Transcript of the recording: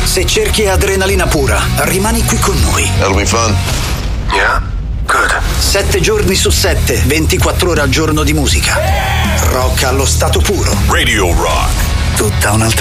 Se cerchi adrenalina pura, rimani qui con noi. That'll be fun. Yeah? Good. 7 giorni su 7, 24 ore al giorno di musica. Rock allo stato puro. Radio Rock. Tutta un'altra